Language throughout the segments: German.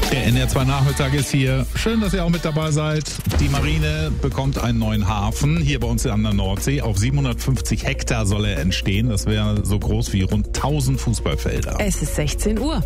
Der NDR2 Nachmittag ist hier. Schön, dass ihr auch mit dabei seid. Die Marine bekommt einen neuen Hafen hier bei uns an der Nordsee. Auf 750 Hektar soll er entstehen. Das wäre so groß wie rund 1000 Fußballfelder. Es ist 16 Uhr.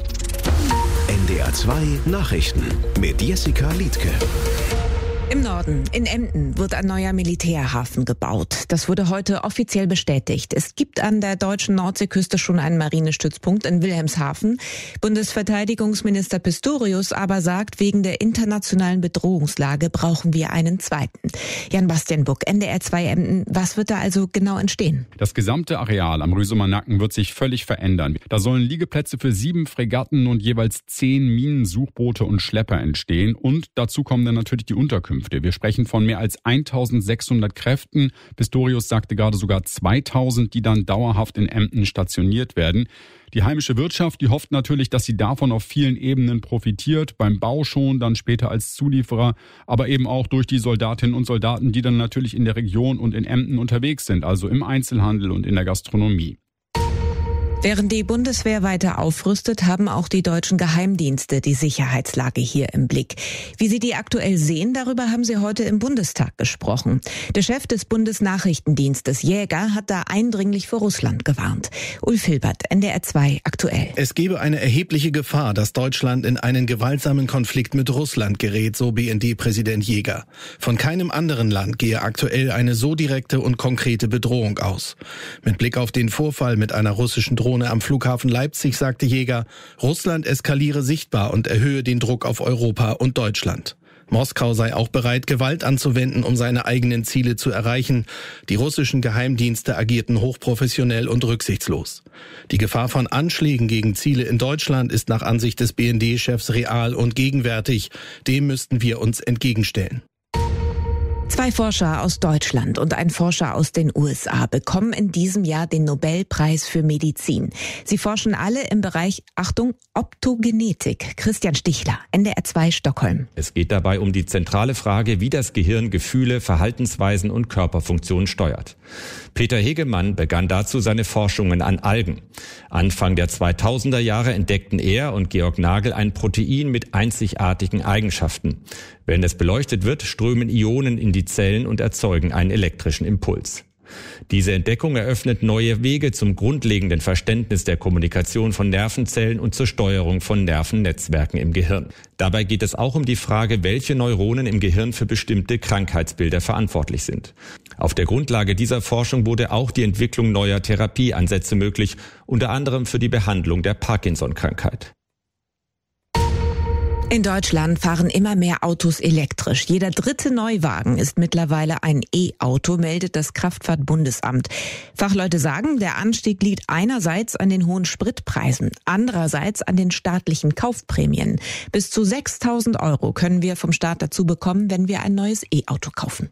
NDR2 Nachrichten mit Jessica Liedke. Im Norden, in Emden, wird ein neuer Militärhafen gebaut. Das wurde heute offiziell bestätigt. Es gibt an der deutschen Nordseeküste schon einen Marinestützpunkt in Wilhelmshaven. Bundesverteidigungsminister Pistorius aber sagt, wegen der internationalen Bedrohungslage brauchen wir einen zweiten. Jan-Bastian Buck, NDR2 Emden. Was wird da also genau entstehen? Das gesamte Areal am Rüsumer Nacken wird sich völlig verändern. Da sollen Liegeplätze für 7 Fregatten und jeweils 10 Minensuchboote und Schlepper entstehen. Und dazu kommen dann natürlich die Unterkünfte. Wir sprechen von mehr als 1600 Kräften. Pistorius sagte gerade sogar 2000, die dann dauerhaft in Emden stationiert werden. Die heimische Wirtschaft, die hofft natürlich, dass sie davon auf vielen Ebenen profitiert. Beim Bau schon, dann später als Zulieferer, aber eben auch durch die Soldatinnen und Soldaten, die dann natürlich in der Region und in Emden unterwegs sind, also im Einzelhandel und in der Gastronomie. Während die Bundeswehr weiter aufrüstet, haben auch die deutschen Geheimdienste die Sicherheitslage hier im Blick. Wie sie die aktuell sehen, darüber haben sie heute im Bundestag gesprochen. Der Chef des Bundesnachrichtendienstes Jäger hat da eindringlich vor Russland gewarnt. Ulf Hilbert, NDR2 aktuell. Es gebe eine erhebliche Gefahr, dass Deutschland in einen gewaltsamen Konflikt mit Russland gerät, so BND-Präsident Jäger. Von keinem anderen Land gehe aktuell eine so direkte und konkrete Bedrohung aus. Mit Blick auf den Vorfall mit einer russischen Drohne am Flughafen Leipzig sagte Jäger, Russland eskaliere sichtbar und erhöhe den Druck auf Europa und Deutschland. Moskau sei auch bereit, Gewalt anzuwenden, um seine eigenen Ziele zu erreichen. Die russischen Geheimdienste agierten hochprofessionell und rücksichtslos. Die Gefahr von Anschlägen gegen Ziele in Deutschland ist nach Ansicht des BND-Chefs real und gegenwärtig. Dem müssten wir uns entgegenstellen. 2 Forscher aus Deutschland und ein Forscher aus den USA bekommen in diesem Jahr den Nobelpreis für Medizin. Sie forschen alle im Bereich, Achtung, Optogenetik. Christian Stichler, NDR2 Stockholm. Es geht dabei um die zentrale Frage, wie das Gehirn Gefühle, Verhaltensweisen und Körperfunktionen steuert. Peter Hegemann begann dazu seine Forschungen an Algen. Anfang der 2000er Jahre entdeckten er und Georg Nagel ein Protein mit einzigartigen Eigenschaften. Wenn es beleuchtet wird, strömen Ionen in die Zellen und erzeugen einen elektrischen Impuls. Diese Entdeckung eröffnet neue Wege zum grundlegenden Verständnis der Kommunikation von Nervenzellen und zur Steuerung von Nervennetzwerken im Gehirn. Dabei geht es auch um die Frage, welche Neuronen im Gehirn für bestimmte Krankheitsbilder verantwortlich sind. Auf der Grundlage dieser Forschung wurde auch die Entwicklung neuer Therapieansätze möglich, unter anderem für die Behandlung der Parkinson-Krankheit. In Deutschland fahren immer mehr Autos elektrisch. Jeder 3. Neuwagen ist mittlerweile ein E-Auto, meldet das Kraftfahrtbundesamt. Fachleute sagen, der Anstieg liegt einerseits an den hohen Spritpreisen, andererseits an den staatlichen Kaufprämien. Bis zu 6.000 € können wir vom Staat dazu bekommen, wenn wir ein neues E-Auto kaufen.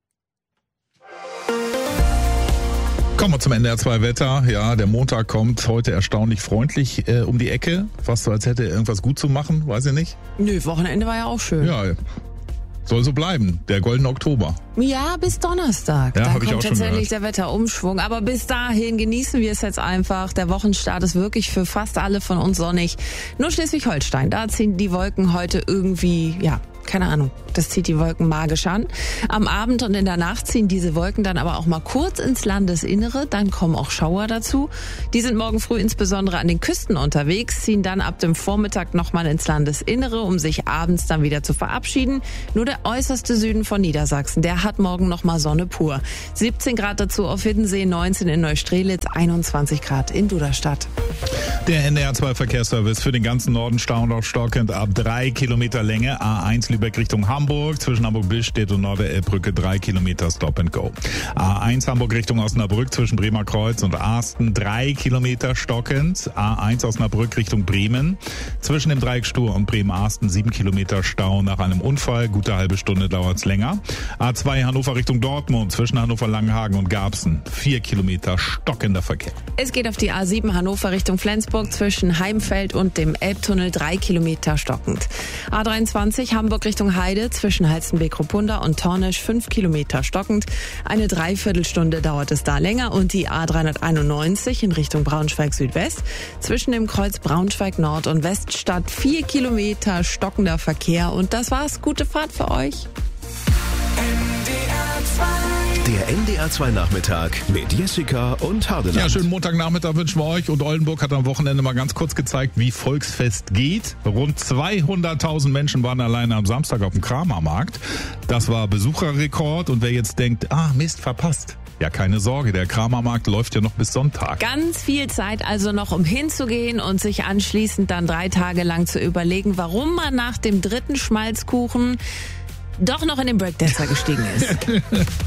Kommen wir zum NDR2-Wetter. Ja, der Montag kommt heute erstaunlich freundlich um die Ecke. Fast so, als hätte er irgendwas gut zu machen, weiß ich nicht. Nö, Wochenende war ja auch schön. Ja, soll so bleiben, der goldene Oktober. Ja, bis Donnerstag. Ja, Dann kommt tatsächlich der Wetterumschwung. Aber bis dahin genießen wir es jetzt einfach. Der Wochenstart ist wirklich für fast alle von uns sonnig. Nur Schleswig-Holstein, da ziehen die Wolken heute irgendwie, keine Ahnung, das zieht die Wolken magisch an. Am Abend und in der Nacht ziehen diese Wolken dann aber auch mal kurz ins Landesinnere. Dann kommen auch Schauer dazu. Die sind morgen früh insbesondere an den Küsten unterwegs, ziehen dann ab dem Vormittag nochmal ins Landesinnere, um sich abends dann wieder zu verabschieden. Nur der äußerste Süden von Niedersachsen, der hat morgen nochmal Sonne pur. 17 Grad dazu auf Hiddensee, 19 in Neustrelitz, 21 Grad in Duderstadt. Der NDR2-Verkehrsservice für den ganzen Norden stauend auf stockend ab 3 Kilometer Länge. A1 Lübeck Richtung Hamburg, zwischen Hamburg-Billstedt und Nordder-Elbbrücke 3 Kilometer Stop and Go. A1 Hamburg Richtung Osnabrück zwischen Bremer Kreuz und Asten 3 Kilometer stockend. A1 Osnabrück Richtung Bremen, zwischen dem Dreieck Stur und Bremen-Asten 7 Kilometer Stau nach einem Unfall. Gute halbe Stunde dauert's länger. A2 Hannover Richtung Dortmund, zwischen Hannover-Langenhagen und Garbsen 4 Kilometer stockender Verkehr. Es geht auf die A7 Hannover Richtung Flensburg, zwischen Heimfeld und dem Elbtunnel 3 Kilometer stockend. A23 Hamburg Richtung Heide zwischen Halstenbek-Ruppunda und Tornisch 5 Kilometer stockend. Eine Dreiviertelstunde dauert es da länger und die A391 in Richtung Braunschweig-Südwest zwischen dem Kreuz Braunschweig-Nord und Weststadt 4 Kilometer stockender Verkehr. Und das war's. Gute Fahrt für euch. Der NDR 2 Nachmittag mit Jessica und Hardeland. Ja, schönen Montagnachmittag wünschen wir euch. Und Oldenburg hat am Wochenende mal ganz kurz gezeigt, wie Volksfest geht. Rund 200.000 Menschen waren alleine am Samstag auf dem Kramermarkt. Das war Besucherrekord. Und wer jetzt denkt, Mist, verpasst. Ja, keine Sorge, der Kramermarkt läuft ja noch bis Sonntag. Ganz viel Zeit also noch, um hinzugehen und sich anschließend dann 3 Tage lang zu überlegen, warum man nach dem 3. Schmalzkuchen doch noch in den Breakdancer gestiegen ist.